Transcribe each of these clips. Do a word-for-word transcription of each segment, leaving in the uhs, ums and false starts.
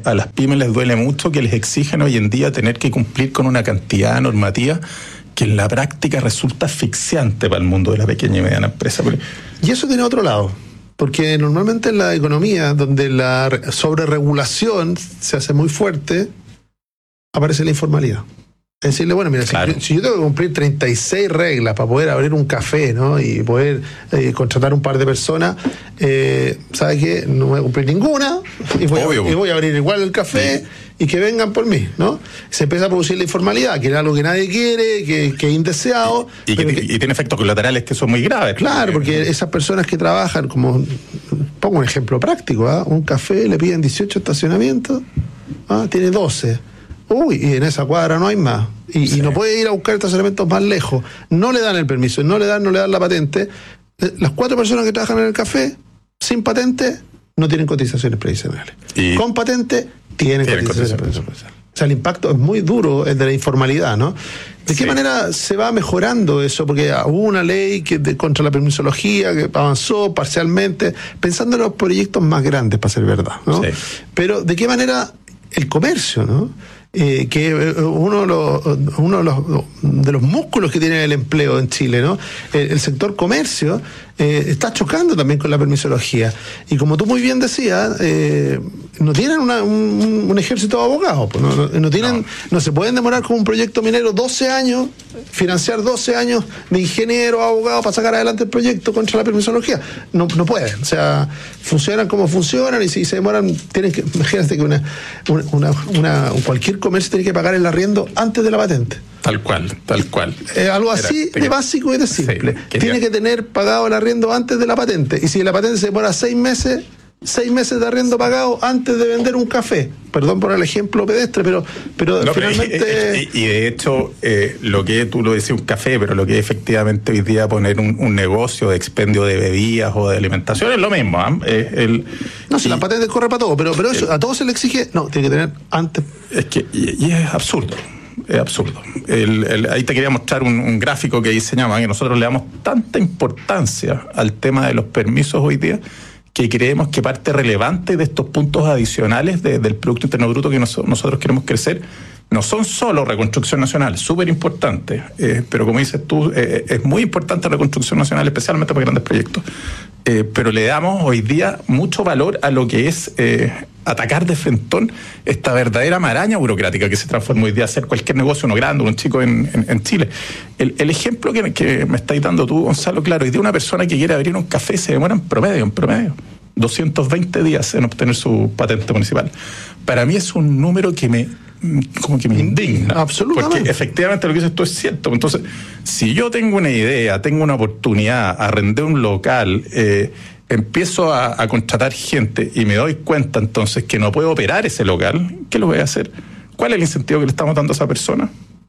a las pymes les duele mucho que les exigen hoy en día tener que cumplir con una cantidad normativa que en la práctica resulta asfixiante para el mundo de la pequeña y mediana empresa. Y eso tiene otro lado, porque normalmente en la economía, donde la sobreregulación se hace muy fuerte, aparece la informalidad. Es decirle, bueno, mira, claro. si, si yo tengo que cumplir treinta y seis reglas para poder abrir un café, ¿no? Y poder eh, contratar un par de personas, eh, ¿sabes qué? No voy a cumplir ninguna y voy, a, y voy a abrir igual el café sí. y que vengan por mí, ¿no? Se empieza a producir la informalidad, que es algo que nadie quiere, que, que es indeseado. Y, y, que, que, y tiene efectos colaterales que son muy graves. Claro, porque esas personas que trabajan, como pongo un ejemplo práctico, ¿eh? Un café le piden dieciocho estacionamientos, ¿eh? Tiene doce. Uy, y en esa cuadra no hay más. Y, sí. y no puede ir a buscar estacionamientos más lejos. No le dan el permiso, no le dan, no le dan la patente. Las cuatro personas que trabajan en el café, sin patente, no tienen cotizaciones previsionales. Y con patente, tienen, tienen cotizaciones previsionales. O sea, el impacto es muy duro, es de la informalidad, ¿no? ¿De sí. qué manera se va mejorando eso? Porque hubo una ley que de, contra la permisología que avanzó parcialmente, pensando en los proyectos más grandes, para ser verdad, ¿no? Sí. Pero, ¿de qué manera el comercio, ¿no? Eh, que uno de los, uno de los, de los músculos que tiene el empleo en Chile, ¿no? El, el sector comercio eh, está chocando también con la permisología. Y como tú muy bien decías, eh, no tienen una, un, un ejército de abogados, pues no, no, no, tienen, no. no se pueden demorar con un proyecto minero doce años, financiar doce años de ingenieros, abogados para sacar adelante el proyecto contra la permisología. No, no pueden. O sea, funcionan como funcionan y si se demoran, tienen que, imagínate que una, una, una, una cualquier comercio tiene que pagar el arriendo antes de la patente. Tal cual, tal cual. Eh, algo así Era, de básico y de simple. Sí, quería... Tiene que tener pagado el arriendo antes de la patente. Y si la patente se demora seis meses, seis meses de arriendo pagado antes de vender un café. Perdón por el ejemplo pedestre, pero, pero no, finalmente... Pero, y, y de hecho, eh, lo que tú lo decías, un café, pero lo que efectivamente hoy día poner un, un negocio de expendio de bebidas o de alimentación es lo mismo. ¿eh? El, no, si y, la patente corre para todo, pero, pero eso, el, a todos se le exige... No, tiene que tener antes... Es que, y, y es absurdo. Es absurdo. El, el, ahí te quería mostrar un, un gráfico que diseñamos, que nosotros le damos tanta importancia al tema de los permisos hoy día, que creemos que parte relevante de estos puntos adicionales de, del Producto Interno Bruto que nos, nosotros queremos crecer no son solo reconstrucción nacional, súper importante, eh, pero como dices tú, eh, es muy importante la reconstrucción nacional, especialmente para grandes proyectos, eh, pero le damos hoy día mucho valor a lo que es eh, atacar de frentón esta verdadera maraña burocrática que se transforma hoy día a hacer cualquier negocio, uno grande, un chico en, en, en Chile. El, el ejemplo que, que me estáis dando tú, Gonzalo, claro, hoy día una persona que quiere abrir un café se demora en promedio, en promedio, doscientos veinte días en obtener su patente municipal. Para mí es un número que me como que me indigna. Absolutamente. Porque efectivamente lo que dices tú es cierto. Entonces, si yo tengo una idea, tengo una oportunidad, arrendé un local, eh, empiezo a, a contratar gente y me doy cuenta entonces que no puedo operar ese local, ¿qué lo voy a hacer? ¿Cuál es el incentivo que le estamos dando a esa persona?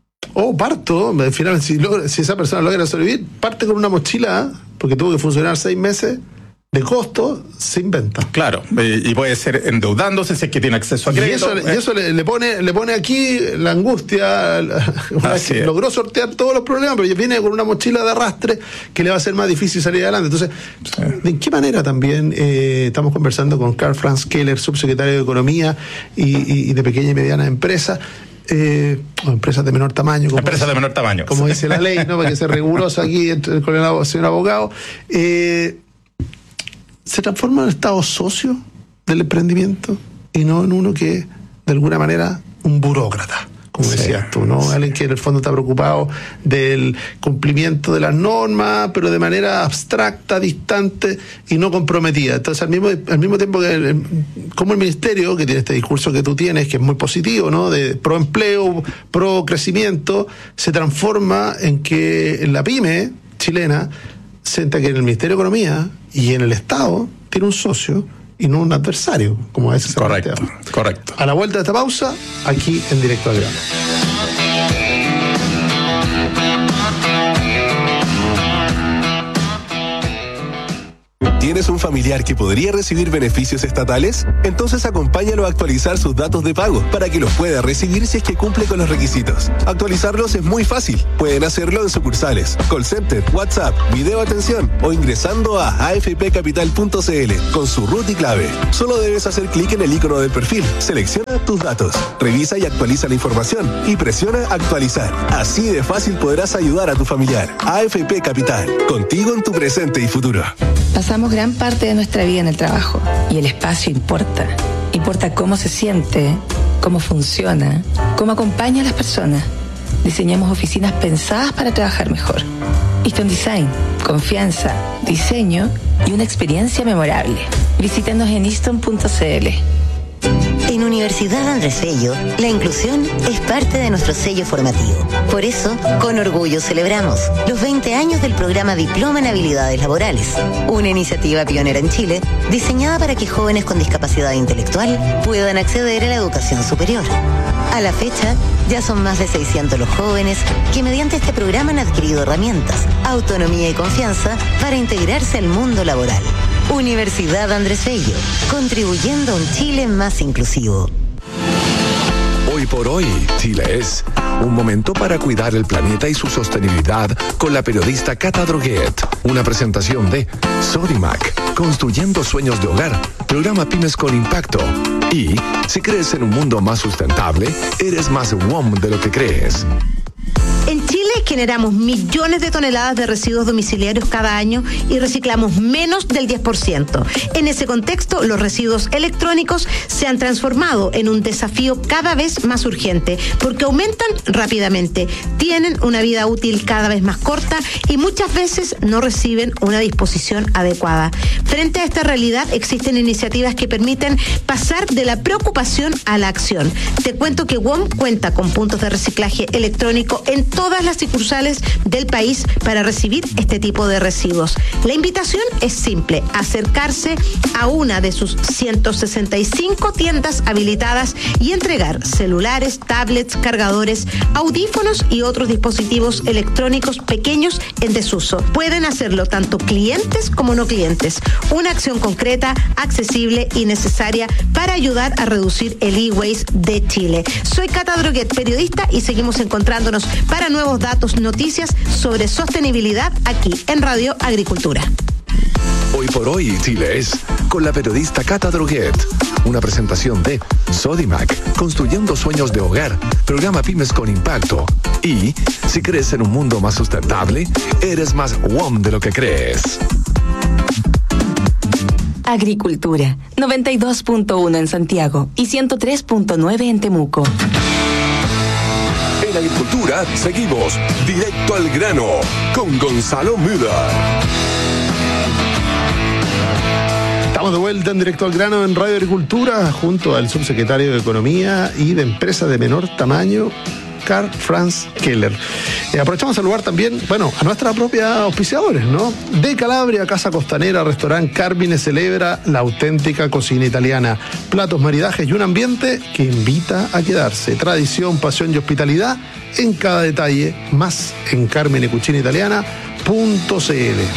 O oh, parto, al final, si, logra, si esa persona logra sobrevivir, parte con una mochila, porque tuvo que funcionar seis meses, de costo, se inventa. Claro, y puede ser endeudándose si es que tiene acceso a crédito. Y eso, y eso le, le pone le pone aquí la angustia, una vez que logró sortear todos los problemas, pero viene con una mochila de arrastre que le va a ser más difícil salir adelante. Entonces, sí. ¿de qué manera también eh, estamos conversando con Karl Franz Keller, subsecretario de Economía y, y, y de pequeña y mediana empresa? Eh, o empresas de menor tamaño, como empresas dice, de menor tamaño, como dice la ley, ¿no? Para que sea riguroso aquí con el señor abogado. Eh, se transforma en un estado socio del emprendimiento y no en uno que es, de alguna manera, un burócrata, como sí, decías tú, ¿no? Sí. Alguien que en el fondo está preocupado del cumplimiento de las normas, pero de manera abstracta, distante y no comprometida. Entonces, al mismo, al mismo tiempo que, como el ministerio, que tiene este discurso que tú tienes, que es muy positivo, ¿no? De pro empleo, pro crecimiento, se transforma en que en la pyme chilena sienta que en el Ministerio de Economía y en el Estado tiene un socio y no un adversario, como a veces se correcto, plantea. Correcto. A la vuelta de esta pausa, aquí en Directo al Grano. ¿Tienes un familiar que podría recibir beneficios estatales? Entonces acompáñalo a actualizar sus datos de pago para que los pueda recibir si es que cumple con los requisitos. Actualizarlos es muy fácil. Pueden hacerlo en sucursales, call center, WhatsApp, video atención o ingresando a a f p capital punto c l con su root y clave. Solo debes hacer clic en el icono del perfil, selecciona tus datos, revisa y actualiza la información y presiona actualizar. Así de fácil podrás ayudar a tu familiar. A F P Capital, contigo en tu presente y futuro. Pasamos gran parte de nuestra vida en el trabajo y el espacio importa. Importa cómo se siente, cómo funciona, cómo acompaña a las personas. Diseñamos oficinas pensadas para trabajar mejor. Easton Design, confianza, diseño y una experiencia memorable. Visítanos en easton punto c l. En Universidad Andrés Bello, la inclusión es parte de nuestro sello formativo. Por eso, con orgullo celebramos los veinte años del programa Diploma en Habilidades Laborales, una iniciativa pionera en Chile, diseñada para que jóvenes con discapacidad intelectual puedan acceder a la educación superior. A la fecha, ya son más de seiscientos los jóvenes que mediante este programa han adquirido herramientas, autonomía y confianza para integrarse al mundo laboral. Universidad Andrés Bello, contribuyendo a un Chile más inclusivo. Hoy por hoy, Chile es un momento para cuidar el planeta y su sostenibilidad con la periodista Cata Droguet. Una presentación de Sodimac, construyendo sueños de hogar, programa Pymes con Impacto. Y si crees en un mundo más sustentable, eres más W O M de lo que crees. En Chile generamos millones de toneladas de residuos domiciliarios cada año y reciclamos menos del diez por ciento. En ese contexto, los residuos electrónicos se han transformado en un desafío cada vez más urgente porque aumentan rápidamente, tienen una vida útil cada vez más corta y muchas veces no reciben una disposición adecuada. Frente a esta realidad, existen iniciativas que permiten pasar de la preocupación a la acción. Te cuento que W O M cuenta con puntos de reciclaje electrónico en todas las sucursales del país para recibir este tipo de residuos. La invitación es simple: acercarse a una de sus ciento sesenta y cinco tiendas habilitadas y entregar celulares, tablets, cargadores, audífonos y otros dispositivos electrónicos pequeños en desuso. Pueden hacerlo tanto clientes como no clientes. Una acción concreta, accesible y necesaria para ayudar a reducir el e-waste de Chile. Soy Cata Droguet, periodista, y seguimos encontrándonos para nuevos datos, noticias sobre sostenibilidad aquí en Radio Agricultura. Hoy por hoy, Chile es con la periodista Cata Droguet. Una presentación de Sodimac, construyendo sueños de hogar, programa Pymes con Impacto. Y si crees en un mundo más sustentable, eres más W O M de lo que crees. Agricultura, noventa y dos punto uno en Santiago y ciento tres punto nueve en Temuco. En Agricultura seguimos directo al grano con Gonzalo Müller. Estamos de vuelta en Directo al Grano en Radio Agricultura junto al subsecretario de Economía y de Empresas de Menor Tamaño, Karl Franz Keller. Eh, aprovechamos a saludar también, bueno, a nuestras propias auspiciadores, ¿no? De Calabria, Casa Costanera, Restaurante Carmine celebra la auténtica cocina italiana. Platos, maridajes y un ambiente que invita a quedarse. Tradición, pasión y hospitalidad en cada detalle. Más en carmine cucina italiana punto c l.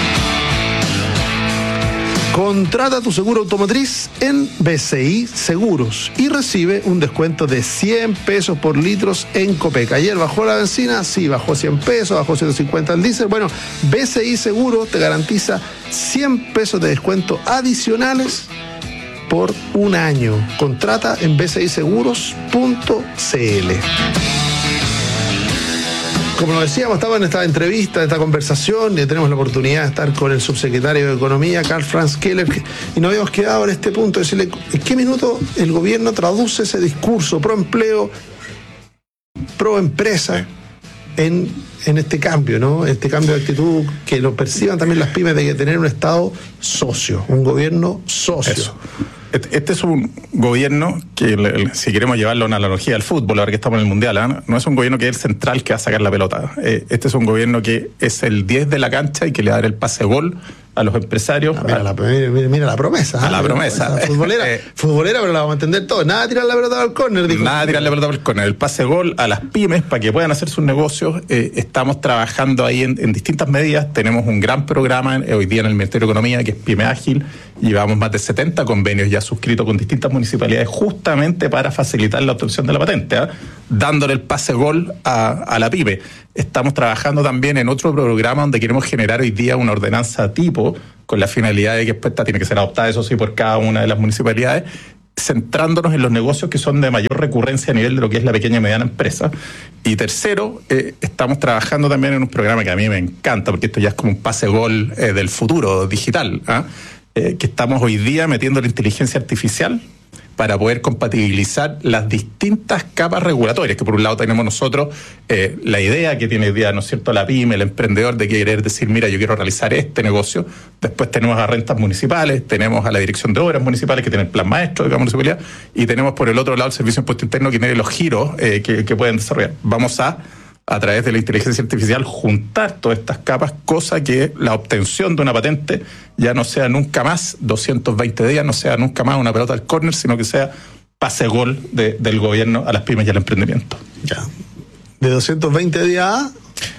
Contrata tu seguro automotriz en B C I Seguros y recibe un descuento de cien pesos por litros en Copec. Ayer bajó la benzina, sí, bajó cien pesos, bajó ciento cincuenta el diésel. Bueno, B C I Seguros te garantiza cien pesos de descuento adicionales por un año. Contrata en b c i seguros punto c l. Como lo decíamos, estamos en esta entrevista, en esta conversación, y tenemos la oportunidad de estar con el subsecretario de Economía, Karl Franz Keller, y nos habíamos quedado en este punto, de decirle, ¿en qué minuto el gobierno traduce ese discurso pro empleo, pro empresa, en, en este cambio, ¿no? Este cambio de actitud, que lo perciban también las pymes, de que tener un Estado socio, un gobierno socio. Eso. Este es un gobierno que, si queremos llevarlo a una analogía al fútbol, ahora que estamos en el Mundial, ¿eh? No es un gobierno que es el central que va a sacar la pelota. Este es un gobierno que es el diez de la cancha y que le va a dar el pase gol a los empresarios. Ah, mira, la, mira, mira la promesa. A la promesa. promesa. Futbolera, eh, futbolera, pero la vamos a entender todo. Nada de tirar la pelota al córner. Dijo. Nada de tirar la pelota al córner. El pase gol a las pymes para que puedan hacer sus negocios. Eh, estamos trabajando ahí en, en distintas medidas. Tenemos un gran programa eh, hoy día en el Ministerio de Economía que es Pyme Ágil. Llevamos más de setenta convenios ya suscritos con distintas municipalidades justamente para facilitar la obtención de la patente, ¿eh? dándole el pase gol a, a la pyme. Estamos trabajando también en otro programa donde queremos generar hoy día una ordenanza tipo con la finalidad de que después tiene que ser adoptada, eso sí, por cada una de las municipalidades, centrándonos en los negocios que son de mayor recurrencia a nivel de lo que es la pequeña y mediana empresa. Y tercero, eh, estamos trabajando también en un programa que a mí me encanta, porque esto ya es como un pase gol eh, del futuro digital, ¿eh? Eh, que estamos hoy día metiendo la inteligencia artificial para poder compatibilizar las distintas capas regulatorias, que por un lado tenemos nosotros eh, la idea que tiene hoy día, ¿no es cierto?, la pyme, el emprendedor, de querer decir, mira, yo quiero realizar este negocio. Después tenemos a rentas municipales, tenemos a la dirección de obras municipales, que tiene el plan maestro de cada municipalidad, y tenemos por el otro lado el servicio de impuesto interno, que tiene los giros eh, que, que pueden desarrollar. Vamos a a través de la inteligencia artificial, juntar todas estas capas, cosa que la obtención de una patente ya no sea nunca más doscientos veinte días, no sea nunca más una pelota al córner, sino que sea pase gol de, del gobierno a las pymes y al emprendimiento. Ya. De doscientos veinte días a...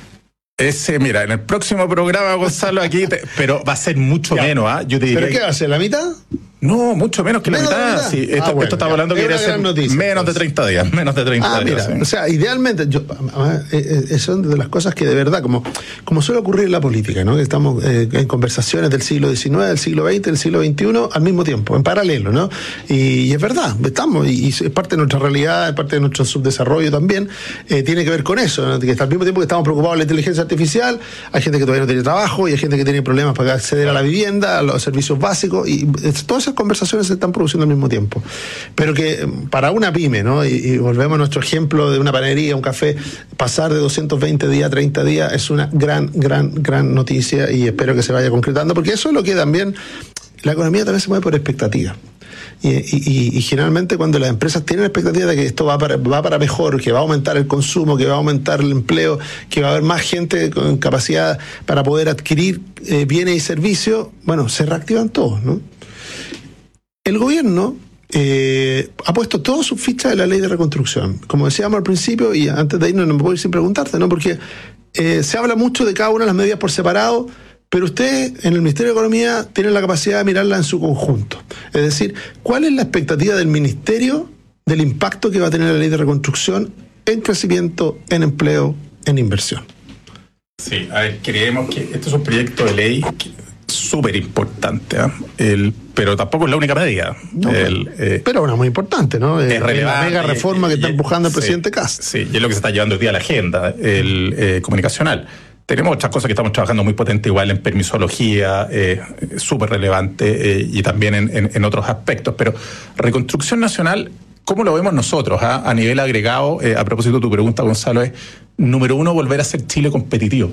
Ese, mira, en el próximo programa, Gonzalo, aquí, te, pero va a ser mucho ya. menos, ¿ah? ¿eh? Yo te diría. ¿Pero qué va a ser, la mitad? No, mucho menos que ¿Menos la mitad. mitad? Sí, esto, ah, bueno, esto estaba hablando que iría a ser noticia, menos pues. de treinta días, menos de treinta ah, días. Mira, sí. O sea, idealmente, yo, eh, eh, son de las cosas que de verdad, como, como suele ocurrir en la política, ¿no? Que estamos eh, en conversaciones del siglo diecinueve, del siglo veinte, del siglo veintiuno, al mismo tiempo, en paralelo, ¿no? Y, y es verdad, estamos, y, y es parte de nuestra realidad, es parte de nuestro subdesarrollo también, eh, tiene que ver con eso, ¿no? Que al mismo tiempo que estamos preocupados por la inteligencia artificial, hay gente que todavía no tiene trabajo, y hay gente que tiene problemas para acceder a la vivienda, a los servicios básicos, y todas esas conversaciones se están produciendo al mismo tiempo. Pero que para una pyme, ¿no? Y, y volvemos a nuestro ejemplo de una panadería, un café, pasar de doscientos veinte días a treinta días es una gran, gran, gran noticia, y espero que se vaya concretando, porque eso es lo que también, la economía también se mueve por expectativas. Y, y, y generalmente cuando las empresas tienen expectativa de que esto va para, va para mejor, que va a aumentar el consumo, que va a aumentar el empleo, que va a haber más gente con capacidad para poder adquirir eh, bienes y servicios, bueno, se reactivan todos, ¿no? El gobierno eh, ha puesto todas sus fichas en la ley de reconstrucción. Como decíamos al principio, y antes de irnos no me puedo ir sin preguntarte, ¿no? Porque eh, se habla mucho de cada una de las medidas por separado, pero usted en el Ministerio de Economía tiene la capacidad de mirarla en su conjunto. Es decir, ¿cuál es la expectativa del Ministerio del impacto que va a tener la ley de reconstrucción en crecimiento, en empleo, en inversión? Sí, a ver, creemos que este es un proyecto de ley súper importante, ¿eh? El, pero tampoco es la única medida. No, el, eh, pero una muy importante, ¿no? Es relevante. La mega reforma que y, está empujando el sí, presidente Kast. Sí, y es lo que se está llevando hoy día a la agenda el, eh, comunicacional. Tenemos otras cosas que estamos trabajando muy potente, igual en permisología, eh, súper relevante, eh, y también en, en, en otros aspectos. Pero reconstrucción nacional, ¿cómo lo vemos nosotros? ¿eh? A nivel agregado, eh, a propósito de tu pregunta, Gonzalo, es, número uno, volver a ser Chile competitivo.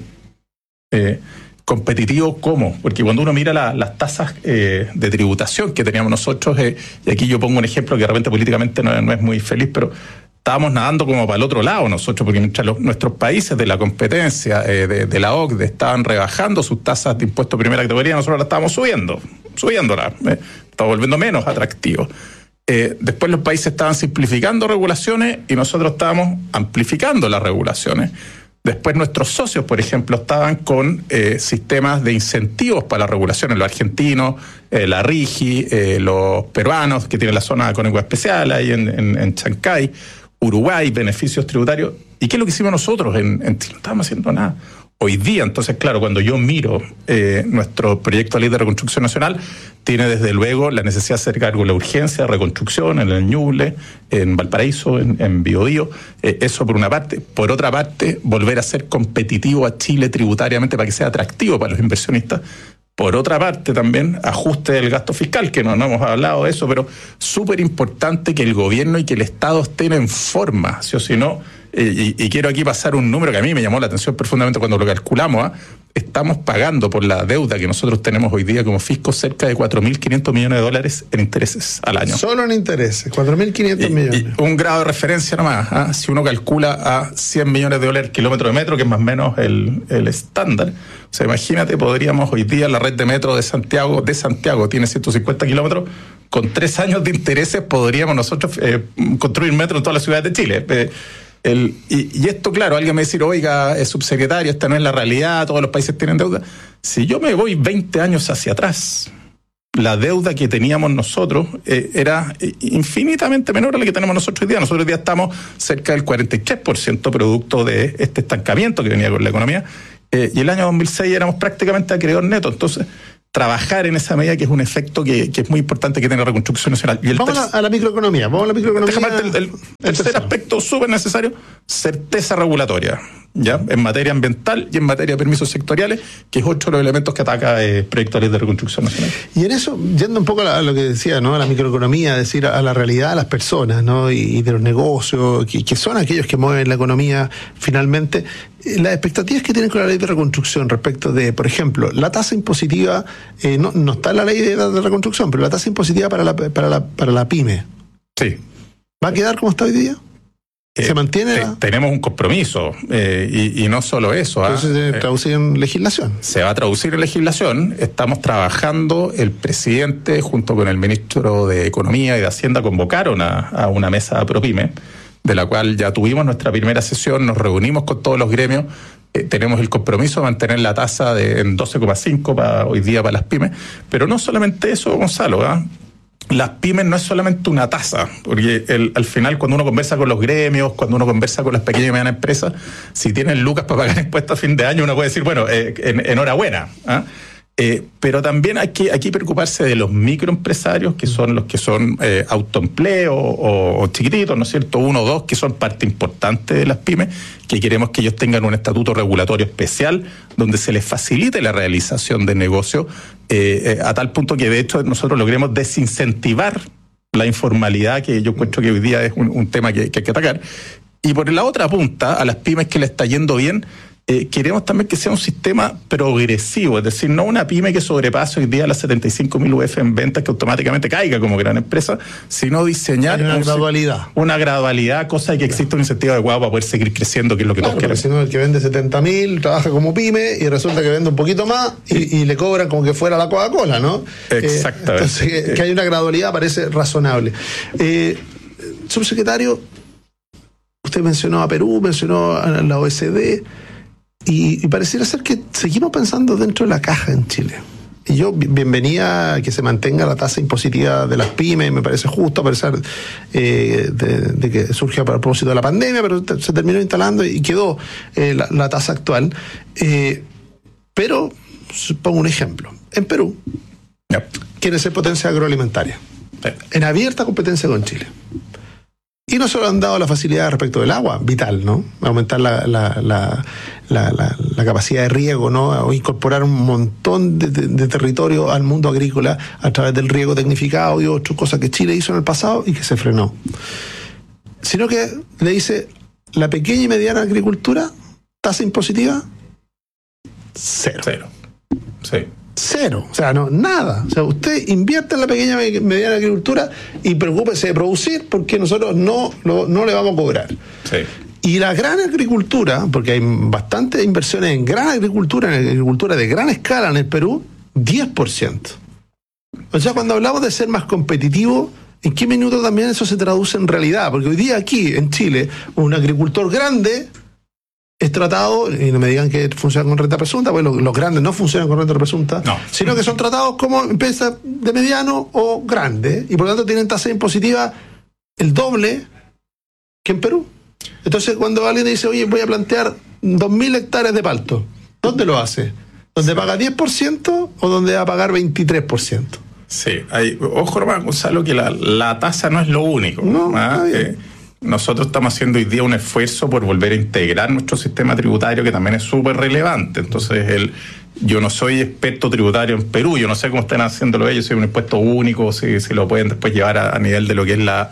Eh, ¿Competitivo cómo? Porque cuando uno mira la, las tasas eh, de tributación que teníamos nosotros, eh, y aquí yo pongo un ejemplo que de repente políticamente no, no es muy feliz, pero estábamos nadando como para el otro lado nosotros, porque mientras los, nuestros países de la competencia, eh, de, de la O C D E estaban rebajando sus tasas de impuesto de primera categoría, nosotros las estábamos subiendo, subiéndolas, eh, estaba volviendo menos atractivo. Eh, después los países estaban simplificando regulaciones y nosotros estábamos amplificando las regulaciones. Después nuestros socios, por ejemplo, estaban con eh, sistemas de incentivos para la regulación, los argentinos, eh, la RIGI, eh, los peruanos que tienen la zona económica especial ahí en, en, en Chancay, Uruguay, beneficios tributarios. ¿Y qué es lo que hicimos nosotros? En, en Chile no estábamos haciendo nada. Hoy día, entonces, claro, cuando yo miro eh, nuestro proyecto de ley de reconstrucción nacional, tiene desde luego la necesidad de hacer cargo de la urgencia de reconstrucción en el Ñuble, en Valparaíso, en, en Biobío, eh, eso por una parte. Por otra parte, volver a ser competitivo a Chile tributariamente para que sea atractivo para los inversionistas. Por otra parte también, ajuste del gasto fiscal, que no, no hemos hablado de eso, pero súper importante que el gobierno y que el Estado estén en forma, ¿sí o si no? Y, y quiero aquí pasar un número que a mí me llamó la atención profundamente cuando lo calculamos. ¿eh? Estamos pagando por la deuda que nosotros tenemos hoy día como fisco cerca de cuatro mil quinientos millones de dólares en intereses al año. Solo en intereses, cuatro mil quinientos millones. Y un grado de referencia nomás. ¿eh? Si uno calcula a cien millones de dólares kilómetro de metro, que es más o menos el, el estándar. O sea, imagínate, podríamos hoy día la red de metro de Santiago, de Santiago tiene ciento cincuenta kilómetros. Con tres años de intereses podríamos nosotros eh, construir metro en todas las ciudades de Chile. Eh, el, y, y esto, claro, alguien me dice, oiga, es subsecretario, esta no es la realidad, todos los países tienen deuda. Si yo me voy veinte años hacia atrás, la deuda que teníamos nosotros eh, era infinitamente menor a la que tenemos nosotros hoy día. Nosotros hoy día estamos cerca del cuarenta y tres por ciento producto de este estancamiento que venía con la economía. Eh, y el año dos mil seis éramos prácticamente acreedor neto. Entonces, trabajar en esa medida, que es un efecto que, que es muy importante que tiene la reconstrucción nacional. Y el vamos tercer, a, la, a la microeconomía, vamos a la microeconomía. Déjame el, el, el tercer aspecto súper necesario, certeza regulatoria, ¿ya? En materia ambiental y en materia de permisos sectoriales, que es otro de los elementos que ataca el eh, proyecto de ley de reconstrucción nacional. Y en eso, yendo un poco a, la, a lo que decía, ¿no? A la microeconomía, es decir, a, a la realidad de las personas, ¿no? Y, y de los negocios, que, que son aquellos que mueven la economía finalmente. Las expectativas que tienen con la ley de reconstrucción respecto de, por ejemplo, la tasa impositiva, eh, no, no está en la ley de, de reconstrucción, pero la tasa impositiva para la, para la, para la pyme. Sí. ¿Va a quedar como está hoy día? ¿Se eh, mantiene? Te, la... Tenemos un compromiso, eh, y, y no solo eso. ¿Ah? ¿Se eh, traduce en legislación? Se va a traducir en legislación. Estamos trabajando, el presidente junto con el ministro de Economía y de Hacienda convocaron a, a una mesa de ProPyme, de la cual ya tuvimos nuestra primera sesión, nos reunimos con todos los gremios, eh, tenemos el compromiso de mantener la tasa de, en doce coma cinco para hoy día para las pymes, pero no solamente eso, Gonzalo, ¿eh? Las pymes no es solamente una tasa, porque el, al final cuando uno conversa con los gremios, cuando uno conversa con las pequeñas y medianas empresas, si tienen lucas para pagar impuestos a fin de año, uno puede decir, bueno, eh, en, enhorabuena, ¿eh? Eh, pero también hay que, hay que preocuparse de los microempresarios, que son los que son eh, autoempleo o, o chiquititos, ¿no es cierto? Uno o dos, que son parte importante de las pymes, que queremos que ellos tengan un estatuto regulatorio especial donde se les facilite la realización de negocios, eh, eh, a tal punto que de hecho nosotros logremos desincentivar la informalidad, que yo encuentro que hoy día es un, un tema que, que hay que atacar. Y por la otra punta, a las pymes que le está yendo bien, Eh, queremos también que sea un sistema progresivo, es decir, no una pyme que sobrepase hoy día las setenta y cinco mil U F en ventas que automáticamente caiga como gran empresa, sino diseñar una un, gradualidad. Una gradualidad, cosa de que exista un incentivo adecuado para poder seguir creciendo, que es lo que claro, todos queremos. Si no, el que vende setenta mil trabaja como pyme y resulta que vende un poquito más y, y le cobran como que fuera la Coca-Cola, ¿no? Exactamente. Eh, entonces, que, que haya una gradualidad parece razonable. Eh, subsecretario, usted mencionó a Perú, mencionó a la O E C D. Y, y pareciera ser que seguimos pensando dentro de la caja en Chile. Y yo, bienvenida a que se mantenga la tasa impositiva de las pymes, me parece justo, a pesar eh, de, de que surge a propósito de la pandemia, pero te, se terminó instalando y quedó eh, la, la tasa actual. Eh, pero, pongo un ejemplo. En Perú, yep. quiere ser potencia agroalimentaria, yep. en abierta competencia con Chile. Y no solo han dado la facilidad respecto del agua, vital, ¿no? Aumentar la, la, la, la, la, la capacidad de riego, ¿no? O incorporar un montón de, de, de territorio al mundo agrícola a través del riego tecnificado y otras cosas que Chile hizo en el pasado y que se frenó. Sino que le dice, la pequeña y mediana agricultura, tasa impositiva, cero. Cero. Sí. Cero, o sea, no, nada. O sea, usted invierte en la pequeña y mediana agricultura y preocúpese de producir porque nosotros no, lo, no le vamos a cobrar. Sí. Y la gran agricultura, porque hay bastantes inversiones en gran agricultura, en agricultura de gran escala en el Perú, diez por ciento. O sea, cuando hablamos de ser más competitivo, ¿en qué minuto también eso se traduce en realidad? Porque hoy día aquí, en Chile, un agricultor grande es tratado, y no me digan que funciona con renta presunta, porque los, los grandes no funcionan con renta presunta, no. sino que son tratados como empresas de mediano o grande, y por lo tanto tienen tasa impositiva el doble que en Perú. Entonces, cuando alguien dice, oye, voy a plantear dos mil hectáreas de palto, ¿dónde lo hace? ¿Dónde sí. paga diez por ciento o dónde va a pagar veintitrés por ciento? Sí, hay, ojo, hermano Gonzalo, que la, la tasa no es lo único. No, ¿ah? eh, nosotros estamos haciendo hoy día un esfuerzo por volver a integrar nuestro sistema tributario, que también es súper relevante. Entonces, el, yo no soy experto tributario en Perú, yo no sé cómo están haciéndolo ellos, si es un impuesto único, si, si lo pueden después llevar a, a nivel de lo que es la,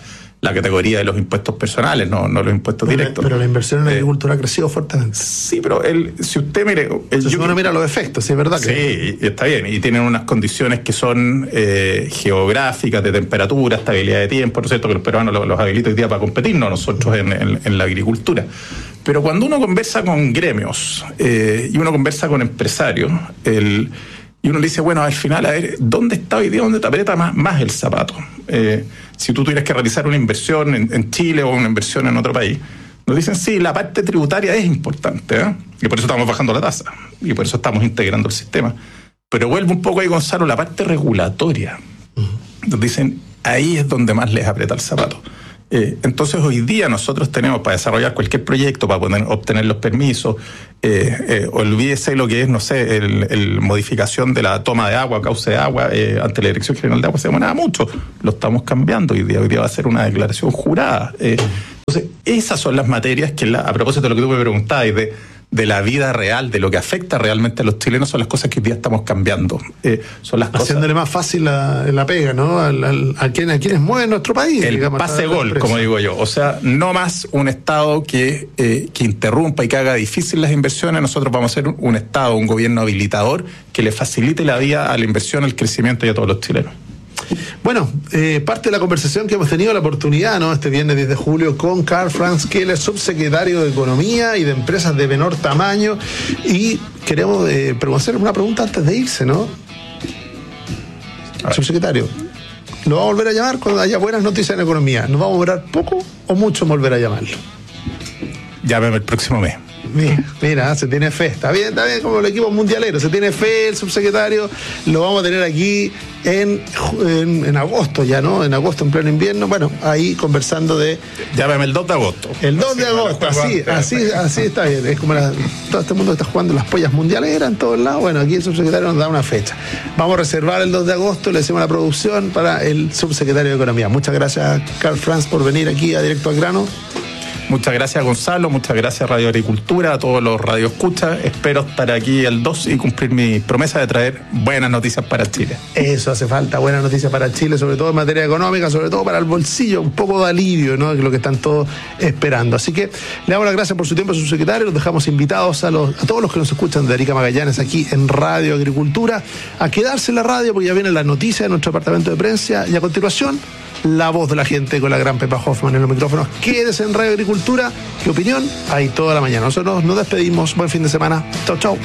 la categoría de los impuestos personales, no, no los impuestos pero directos. La, pero la inversión en la eh, agricultura ha crecido fuertemente. Sí, pero el, si usted mire... El, si uno mira los efectos, sí, es verdad. Sí, que... está bien, y tienen unas condiciones que son eh, geográficas, de temperatura, estabilidad de tiempo, ¿no es cierto?, que los peruanos los, los habilitan hoy día para competirnos nosotros en, en, en la agricultura. Pero cuando uno conversa con gremios eh, y uno conversa con empresarios, el... y uno le dice, bueno, al final, a ver, ¿dónde está hoy día, dónde te aprieta más, más el zapato? Eh, si tú tuvieras que realizar una inversión en, en Chile o una inversión en otro país, nos dicen, sí, la parte tributaria es importante, ¿eh? Y por eso estamos bajando la tasa, y por eso estamos integrando el sistema. Pero vuelve un poco ahí, Gonzalo, la parte regulatoria. Uh-huh. Nos dicen, ahí es donde más les aprieta el zapato. Eh, entonces hoy día nosotros tenemos para desarrollar cualquier proyecto, para poder obtener los permisos, eh, eh, olvídese lo que es, no sé, el, el modificación de la toma de agua, cauce de agua, eh, ante la Dirección General de Agua se demoraba mucho, lo estamos cambiando hoy día, hoy día va a ser una declaración jurada. Eh, entonces esas son las materias que, la, a propósito de lo que tú me preguntabas, de de la vida real, de lo que afecta realmente a los chilenos, son las cosas que hoy día estamos cambiando. Eh, son las Haciéndole cosas... más fácil la, la pega, ¿no? Al, al, a, quien, a quienes mueven nuestro país. El digamos, pase gol, como digo yo. O sea, no más un Estado que, eh, que interrumpa y que haga difícil las inversiones. Nosotros vamos a ser un, un Estado, un gobierno habilitador que le facilite la vida a la inversión, al crecimiento y a todos los chilenos. Bueno, eh, parte de la conversación que hemos tenido la oportunidad, ¿no?, este viernes diez de julio con Karl Franz Keller, subsecretario de Economía y de Empresas de Menor Tamaño, y queremos eh, hacer una pregunta antes de irse, ¿no? Subsecretario, ¿lo vamos a volver a llamar cuando haya buenas noticias en economía? ¿Nos va a demorar poco o mucho en volver a llamarlo? Llámeme el próximo mes. Mira, mira, se tiene fe, está bien, está bien, como el equipo mundialero, se tiene fe el subsecretario, lo vamos a tener aquí en, en, en agosto ya, ¿no? En agosto, en pleno invierno, bueno, ahí conversando de... Llámame el dos de agosto. El dos de agosto, así, así, así está bien, es como la, todo este mundo está jugando las pollas mundialeras en todos lados, bueno, aquí el subsecretario nos da una fecha. Vamos a reservar el dos de agosto, le decimos la producción para el subsecretario de Economía. Muchas gracias, Karl Franz, por venir aquí a Directo al Grano. Muchas gracias, Gonzalo, muchas gracias, Radio Agricultura, a todos los radioescuchas. Espero estar aquí el dos y cumplir mi promesa de traer buenas noticias para Chile. Eso hace falta, buenas noticias para Chile, sobre todo en materia económica, sobre todo para el bolsillo, un poco de alivio, ¿no?, que es lo que están todos esperando. Así que le damos las gracias por su tiempo, subsecretario. Los dejamos invitados a, los, a todos los que nos escuchan de Arica Magallanes aquí en Radio Agricultura a quedarse en la radio, porque ya vienen las noticias de nuestro departamento de prensa, y a continuación la voz de la gente con la gran Pepa Hoffman en los micrófonos. Quédese en Radio Agricultura. ¿Qué opinión? Ahí toda la mañana. Nosotros nos despedimos. Buen fin de semana. Chau, chau.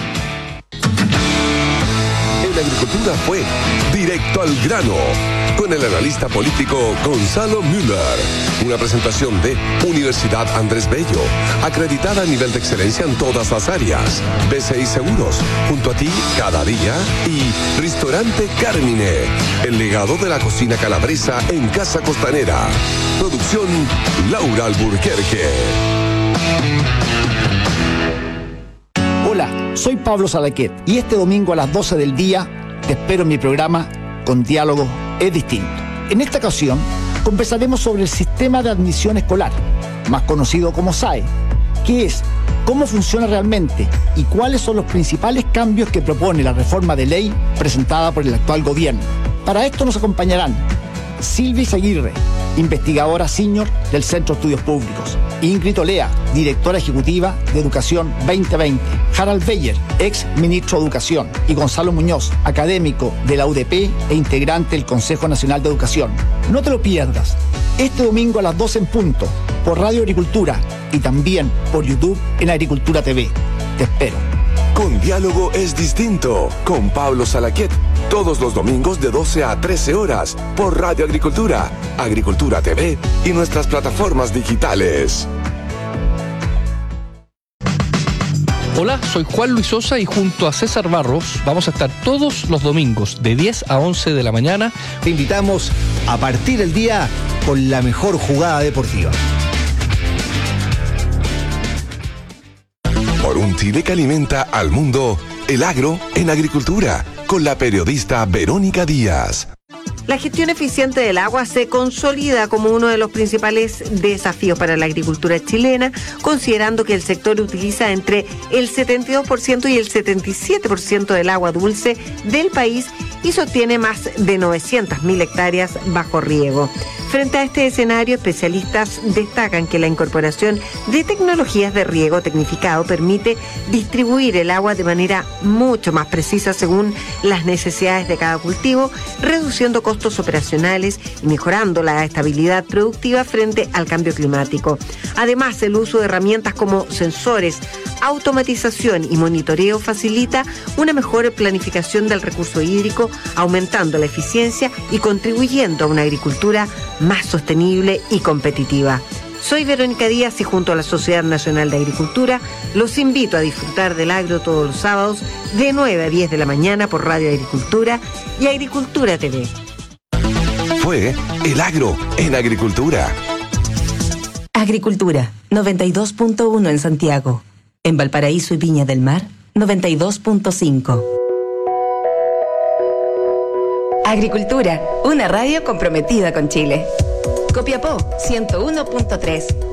En la agricultura fue Directo al Grano, con el analista político Gonzalo Müller. Una presentación de Universidad Andrés Bello, acreditada a nivel de excelencia en todas las áreas. B C I Seguros, junto a ti cada día. Y Restaurante Carmine, el legado de la cocina calabresa en Casa Costanera. Producción Laura Alburquerque. Hola, soy Pablo Salaquet y este domingo a las doce del día te espero en mi programa Con Diálogo es Distinto. En esta ocasión conversaremos sobre el sistema de admisión escolar, más conocido como S A E, qué es, cómo funciona realmente y cuáles son los principales cambios que propone la reforma de ley presentada por el actual gobierno. Para esto nos acompañarán Silvia Aguirre, investigadora senior del Centro de Estudios Públicos; Ingrid Olea, directora ejecutiva de Educación veinte veinte; Harald Beyer, ex ministro de Educación; y Gonzalo Muñoz, académico de la U D P e integrante del Consejo Nacional de Educación. No te lo pierdas, este domingo a las doce en punto, por Radio Agricultura y también por YouTube en Agricultura T V. Te espero. Con Diálogo es Distinto, con Pablo Salaquet, todos los domingos de doce a trece horas, por Radio Agricultura, Agricultura T V y nuestras plataformas digitales. Hola, soy Juan Luis Sosa y junto a César Barros vamos a estar todos los domingos de diez a once de la mañana. Te invitamos a partir el día con la mejor jugada deportiva. Por un Chile que alimenta al mundo, el agro en agricultura, con la periodista Verónica Díaz. La gestión eficiente del agua se consolida como uno de los principales desafíos para la agricultura chilena, considerando que el sector utiliza entre el setenta y dos por ciento y el setenta y siete por ciento del agua dulce del país y sostiene más de novecientas mil hectáreas bajo riego. Frente a este escenario, especialistas destacan que la incorporación de tecnologías de riego tecnificado permite distribuir el agua de manera mucho más precisa según las necesidades de cada cultivo, reduciendo costos operacionales y mejorando la estabilidad productiva frente al cambio climático. Además, el uso de herramientas como sensores, automatización y monitoreo facilita una mejor planificación del recurso hídrico, aumentando la eficiencia y contribuyendo a una agricultura más sostenible y competitiva. Soy Verónica Díaz y junto a la Sociedad Nacional de Agricultura los invito a disfrutar del agro todos los sábados de nueve a diez de la mañana por Radio Agricultura y Agricultura T V. Fue El Agro en Agricultura. Agricultura, noventa y dos punto uno en Santiago. En Valparaíso y Viña del Mar, noventa y dos punto cinco. Agricultura, una radio comprometida con Chile. Copiapó, ciento uno punto tres.